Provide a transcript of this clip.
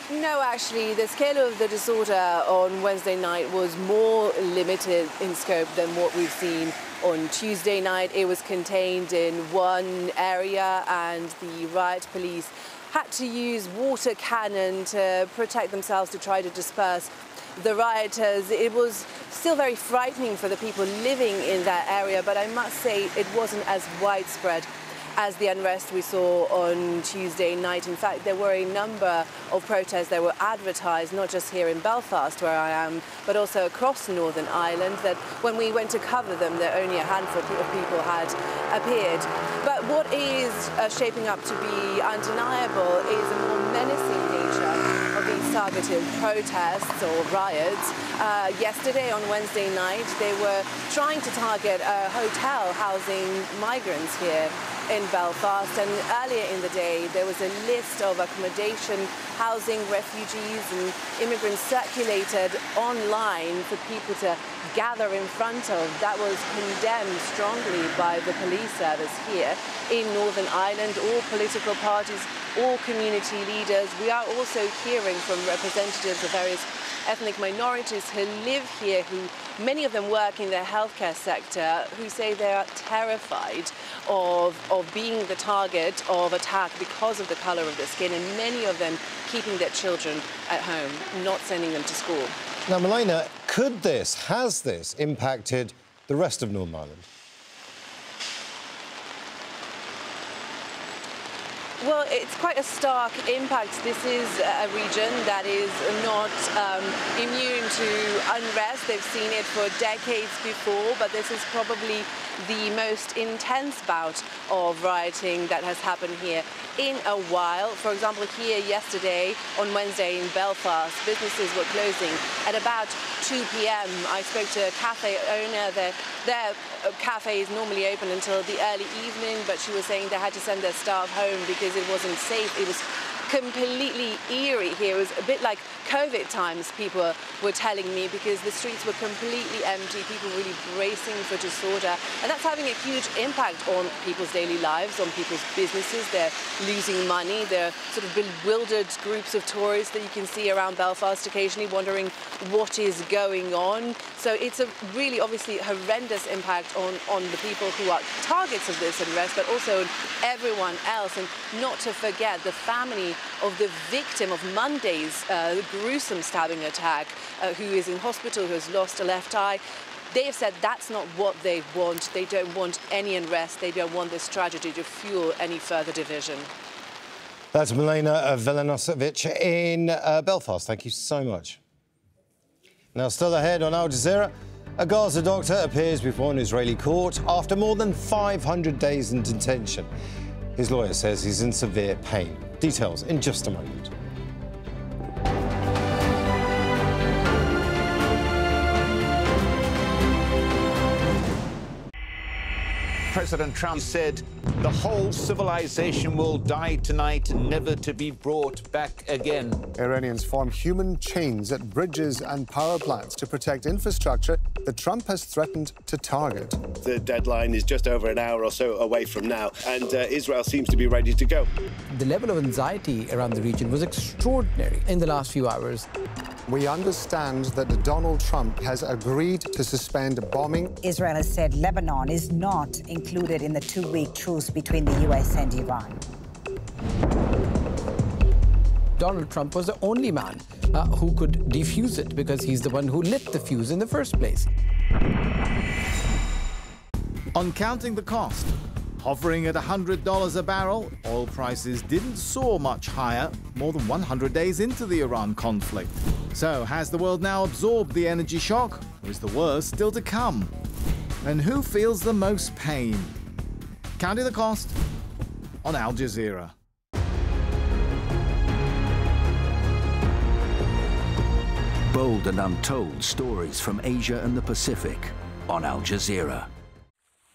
No, actually, the scale of the disorder on Wednesday night was more limited in scope than what we've seen on Tuesday night. It was contained in one area, and the riot police had to use water cannon to protect themselves, to try to disperse the rioters. It was still very frightening for the people living in that area, but I must say it wasn't as widespread as the unrest we saw on Tuesday night. In fact, there were a number of protests that were advertised, not just here in Belfast, where I am, but also across Northern Ireland, that when we went to cover them, there only a handful of people had appeared. But what is shaping up to be undeniable is a more menacing nature of these targeted protests or riots. Yesterday, on Wednesday night, they were trying to target a hotel housing migrants here in Belfast, and earlier in the day there was a list of accommodation housing refugees and immigrants circulated online for people to gather in front of. That was condemned strongly by the police service here in Northern Ireland. All political parties, all community leaders. We are also hearing from representatives of various ethnic minorities who live here, who many of them work in the healthcare sector, who say they are terrified of being the target of attack because of the colour of their skin, and many of them keeping their children at home, not sending them to school. Now, Milena, has this impacted the rest of Northern Ireland? Well, it's quite a stark impact. This is a region that is not immune to unrest. They've seen it for decades before, but this is probably the most intense bout of rioting that has happened here in a while. For example, here yesterday on Wednesday in Belfast, businesses were closing at about 2 p.m. I spoke to a cafe owner. Their cafe is normally open until the early evening, but she was saying they had to send their staff home because it wasn't safe. It was completely eerie here. It was a bit like COVID times, people were telling me, because the streets were completely empty, people really bracing for disorder, and that's having a huge impact on people's daily lives, on people's businesses. They're losing money. They're sort of bewildered groups of tourists that you can see around Belfast occasionally, wondering what is going on. So it's a really obviously horrendous impact on the people who are targets of this unrest, but also on everyone else. And not to forget the family of the victim of Monday's gruesome stabbing attack, who is in hospital, who has lost a left eye. They have said that's not what they want. They don't want any unrest. They don't want this tragedy to fuel any further division. That's Milena Velanovic in Belfast. Thank you so much. Now, still ahead on Al Jazeera, a Gaza doctor appears before an Israeli court after more than 500 days in detention. His lawyer says he's in severe pain. Details in just a moment. President Trump said the whole civilization will die tonight, never to be brought back again. Iranians form human chains at bridges and power plants to protect infrastructure that Trump has threatened to target. The deadline is just over an hour or so away from now, and Israel seems to be ready to go. The level of anxiety around the region was extraordinary in the last few hours. We understand that Donald Trump has agreed to suspend bombing. Israel has said Lebanon is not included in the 2-week truce between the U.S. and Iran. Donald Trump was the only man who could defuse it, because he's the one who lit the fuse in the first place. On counting the cost, hovering at $100 a barrel, oil prices didn't soar much higher more than 100 days into the Iran conflict. So has the world now absorbed the energy shock, or is the worst still to come? And who feels the most pain? Counting the cost on Al Jazeera. Bold and untold stories from Asia and the Pacific on Al Jazeera.